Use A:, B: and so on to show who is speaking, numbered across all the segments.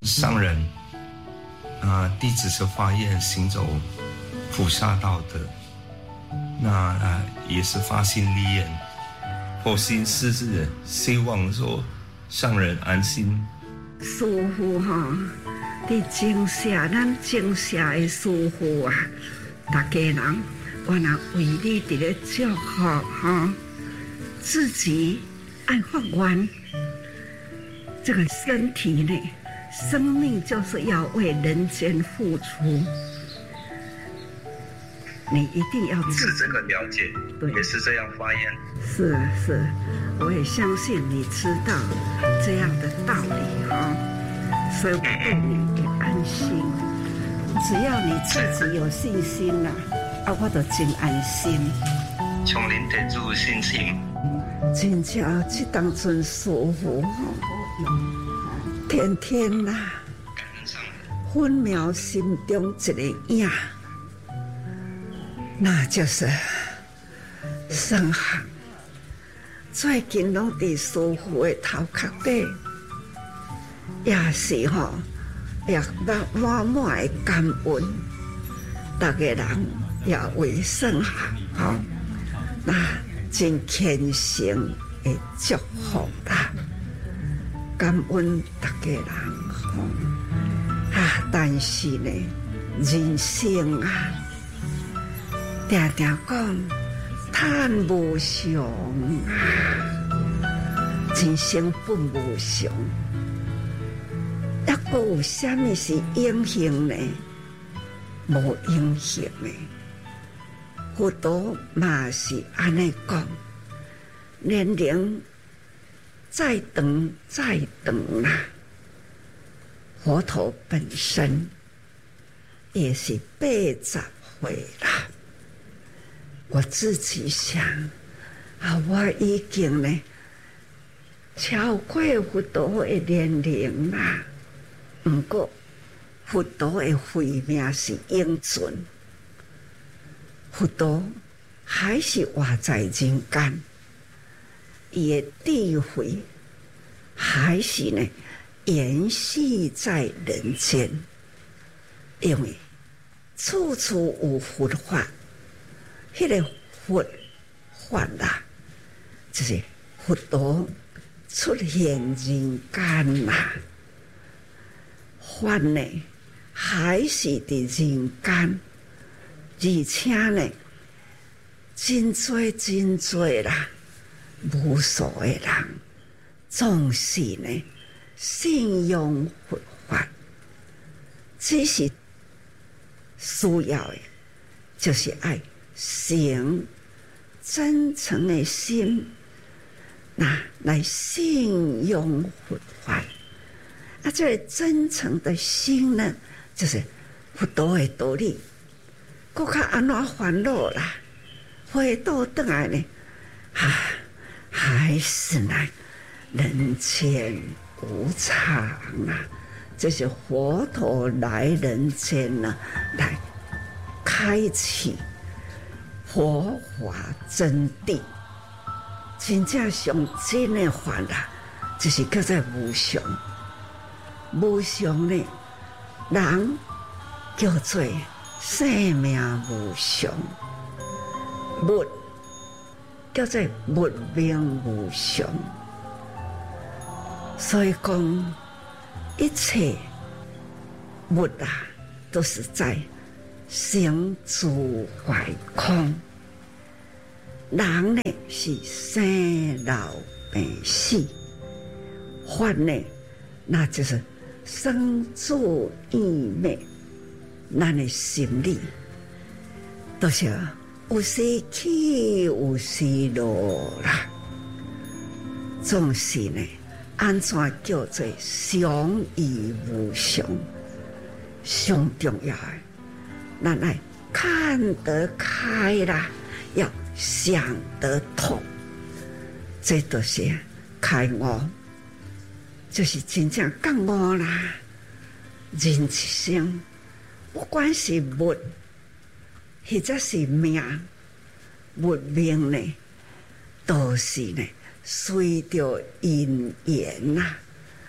A: 上人弟子是发愿行走菩萨道的，也是发心立愿，佛心施志，希望说上人安心。
B: 师父伫种下咱种下的师父啊，大家人我若为你伫咧祝福自己爱发愿，这个身体呢，生命就是要为人间付出，你一定要
A: 是这个了解，对，也是这样发言。
B: 是，我也相信你知道这样的道理所以我对你也安心。只要你自己有信心我就真安心。
A: 从您得住信心。
B: 真正这当阵师父天天分秒心中一个影，那就是圣行。最近拢伫师父的头壳底，也是也满满的感恩，大家人也为圣行那真虔诚的祝福感恩大家人但是呢，人生常常讲叹无常人生本无常，还佫有啥物是永恒呢？无永恒的。佛陀嘛是安尼讲，年龄再长再长佛陀本身也是80岁啦。我自己想我已经呢超过佛陀的年龄啦，不过佛陀的慧命是永存。佛陀还是活在人间，他的智慧还是呢延续在人间，因为处处有佛法，那个佛法就是佛陀出现人间法呢还是在人间。而且呢，真多无数的人总是呢信用佛法，只是需要的，就是爱行真诚的心，来信用佛法。这个真诚的心呢，就是佛陀的道理。佫较安怎烦恼啦？回到转来呢，还是呢，人间无常这是佛陀来人间来开启佛法真谛。真正上真的法就是叫做无常。无常呢，人叫做生命无常，物叫做物命无常。所以讲，一切物都是在生住坏空。人呢是生老病死，法呢那就是生住异灭。咱的心理都是有时起有时落啦，总是呢，安怎叫做常与无常？上重要的，咱来看得开啦，要想得通，这都是开悟，就是真正觉悟啦。人一生。不管是物，或者是命，物命呢，都是呢随着因缘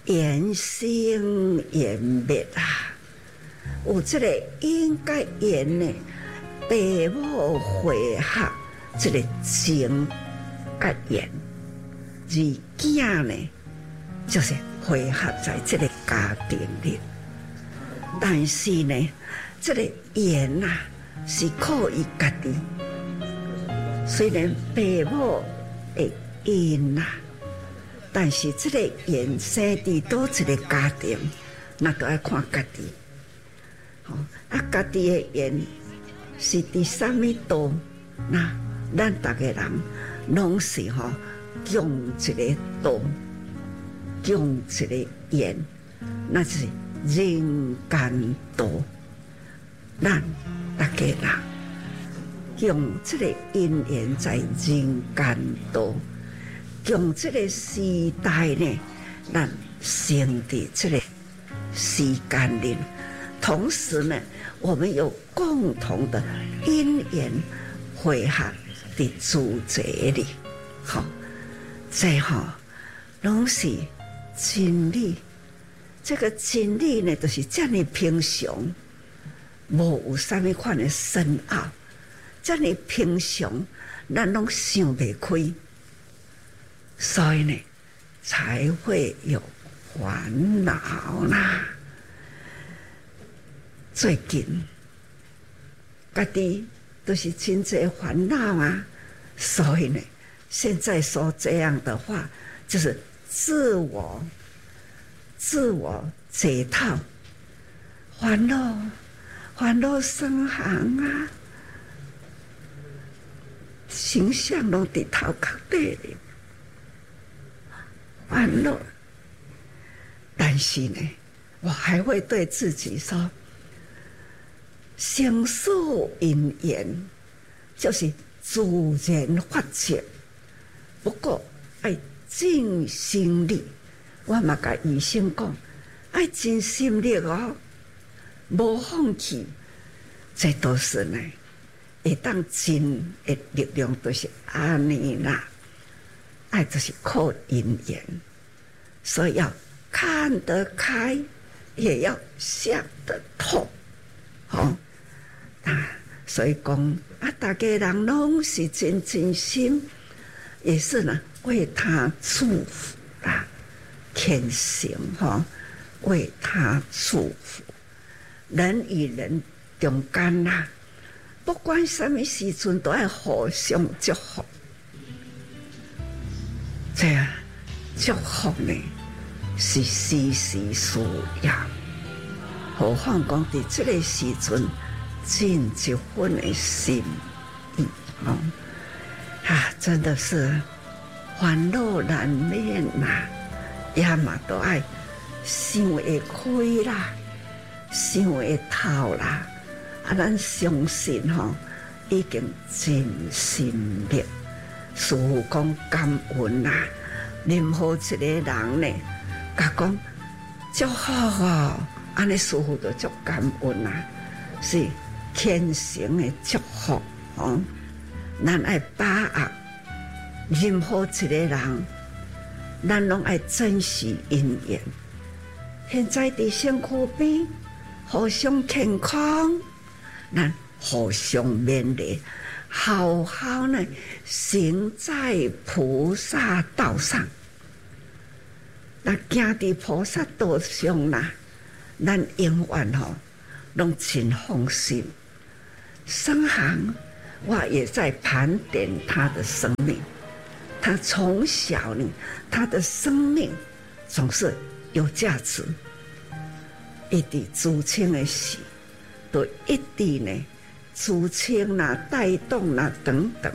B: 缘生缘灭啊，有这个因甲缘呢，父母会合这个情甲缘，而囝呢就是会合在这个家庭里。但是呢，这个缘啊是靠伊家己，虽然父母会因啊。但是这个缘生伫倒一个家庭，那都要看家己。家己的缘是伫什么道？那咱大家人拢是共一个道，共一个缘，那是人间道。咱大家人共这个因缘在人间道。用这个时代呢，咱生的这个时间里，同时呢，我们有共同的因缘汇合的主节里，好，这拢是真理。这个真理呢，就是这么平常，无有啥物款的深奥，这么平常，咱拢想不开。所以呢，才会有烦恼啦。最近，家己都是真侪烦恼啊。所以呢，现在说这样的话，就是自我解套，烦恼生行啊，形象拢伫头壳底里。烦恼，但是呢，我还会对自己说：生死因缘就是自然发生，不过要尽心力。我嘛甲医生讲，要尽心力哦，无放弃。这都是呢，会当尽的力量，都是安尼啦。爱就是靠因缘，所以要看得开，也要想得透，所以讲大家人拢是真心，也是呢为他祝福啦，虔诚为他祝福，人与人中间啦，不管什么时阵都要互相祝福。这样祝福呢是时时需要，何况讲伫这个时阵尽一份的心意真的是烦恼难免啦，也嘛都爱想会开啦，想会透啦。咱相信已经尽心力。师父讲感恩啦，任何一个人呢，甲讲足好安尼师父就足感恩啦，是虔诚的祝福咱爱把握任何一个人，咱拢爱珍惜因缘。现在伫身躯边，互相健康，咱互相勉励。好好呢，行在菩萨道上。那行在菩萨道上啦，咱永远拢真放心。生行，我也在盘点他的生命。他从小呢，他的生命总是有价值。一直知青的事，都一直呢。知青啦、带动啦等等，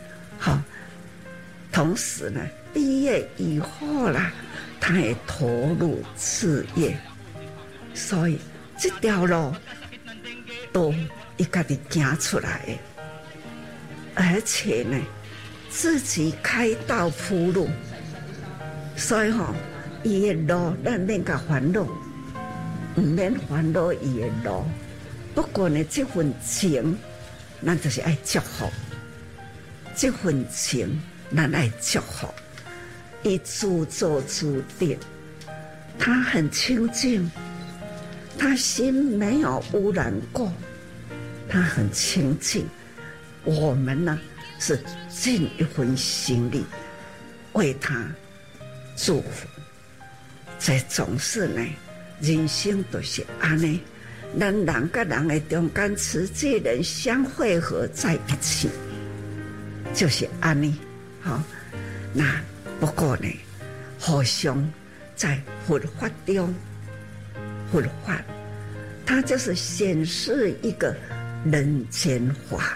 B: 同时呢，毕业以后啦，他也投入事业，所以这条路都伊家己行出来的，而且呢，自己开道铺路，所以伊的路咱免甲烦恼，唔免烦恼伊的路。不过呢，这份情，咱就是爱祝福。这份情，咱爱祝福。伊自作自得， 他很清净，他心没有污染过，他很清净。我们呢是尽一份心力为他祝福。这总是呢，人生都是安尼，咱人跟人的中间，慈济人相汇合在一起，就是安尼。好，那不过呢，互相在佛法中，佛法它就是显示一个人间法，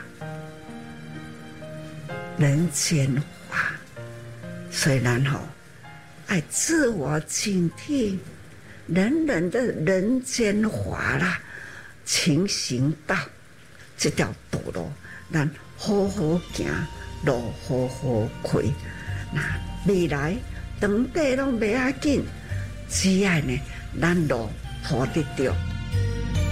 B: 人间法。虽然爱自我警惕，人人的人间法啦，情行道这条道路，咱好好行，路好好开。那未来长短拢袂要紧，只要呢，咱路铺得着。